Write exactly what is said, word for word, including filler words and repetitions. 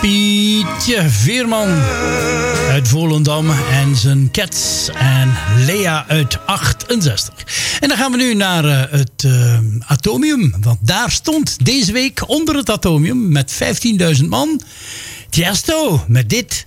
Pietje Veerman uit Volendam en zijn Cats en Lea uit achtenzestig. En dan gaan we nu naar uh, het uh, Atomium, want daar stond deze week onder het Atomium met vijftienduizend man Tiesto met dit